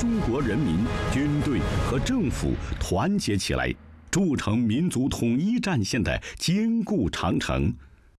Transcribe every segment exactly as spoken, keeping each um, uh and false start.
中国人民、军队和政府团结起来，筑成民族统一战线的坚固长城。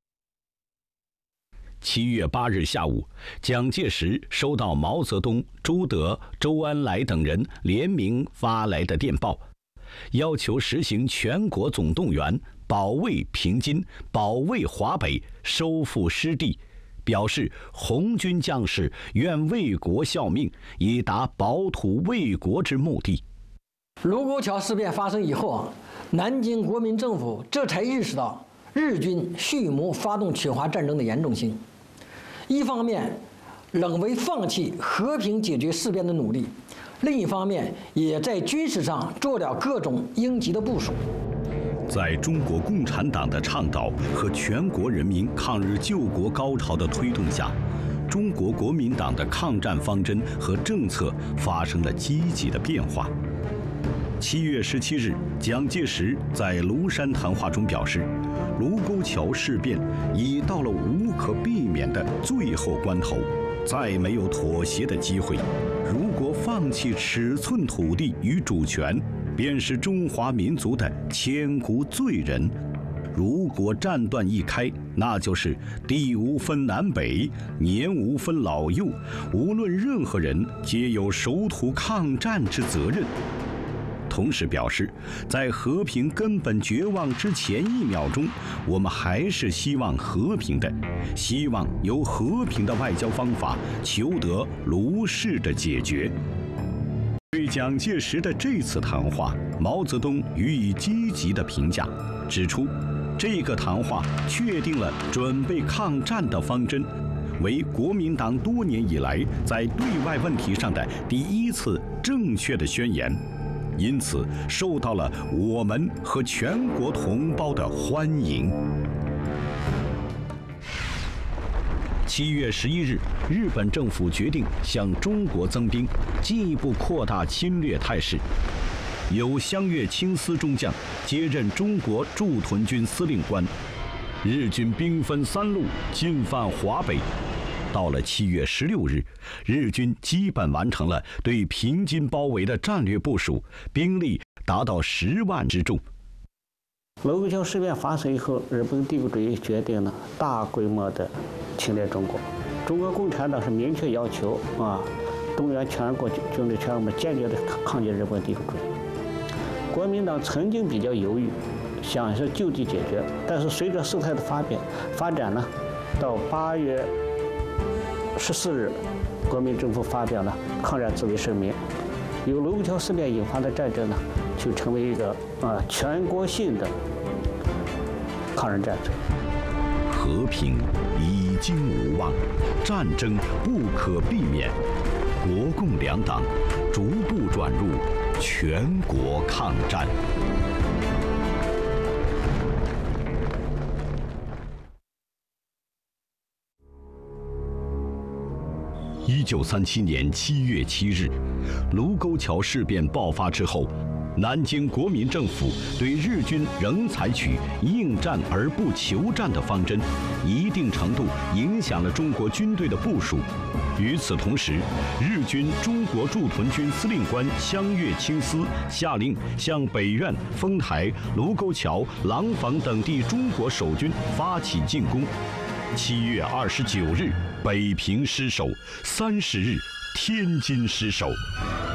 七月八日下午，蒋介石收到毛泽东、朱德、周恩来等人联名发来的电报，要求实行全国总动员，保卫平津，保卫华北，收复失地，表示红军将士愿为国效命，以达保土卫国之目的。 卢沟桥事变发生以后啊，南京国民政府这才意识到日军蓄谋发动侵华战争的严重性。一方面仍未放弃和平解决事变的努力，另一方面也在军事上做了各种应急的部署。 在中国共产党的倡导和全国人民抗日救国高潮的推动下，中国国民党的抗战方针和政策发生了积极的变化。七月十七日，蒋介石在庐山谈话中表示，卢沟桥事变已到了无可避免的最后关头，再没有妥协的机会。如果放弃尺寸土地与主权，便是中华民族的千古罪人。如果战端一开，那就是地无分南北，年无分老幼，无论任何人皆有守土抗战之责任。同时表示，在和平根本绝望之前一秒钟，我们还是希望和平的，希望由和平的外交方法求得卢氏的解决。对蒋介石的这次谈话，毛泽东予以积极的评价，指出这个谈话确定了准备抗战的方针，为国民党多年以来在对外问题上的第一次正确的宣言，因此受到了我们和全国同胞的欢迎。七月十一日，日本政府决定向中国增兵，进一步扩大侵略态势。有湘粤青丝中将接任中国驻屯军司令官，日军兵分三路进犯华北。到了七月十六日，日军基本完成了对平津包围的战略部署，兵力达到十万之众。 卢沟桥事变发生以后，日本帝国主义决定了大规模的侵略中国。中国共产党是明确要求啊，动员全国军队全部坚决的抗击日本帝国主义。国民党曾经比较犹豫，想是就地解决，但是随着事态的发展发展呢，到八月十四日，国民政府发表了抗战自卫声明。由卢沟桥事变引发的战争呢，就成为一个啊全国性的抗日战争。 和平已经无望，战争不可避免，国共两党逐步转入全国抗战。一九三七年七月七日，卢沟桥事变爆发之后，南京国民政府对日军仍采取应战而不求战的方针，一定程度影响了中国军队的部署。与此同时，日军中国驻屯军司令官湘粤青丝下令向北苑、丰台、卢沟桥、廊坊等地中国守军发起进攻。七月二十九日，北平失守；三十日，天津失守。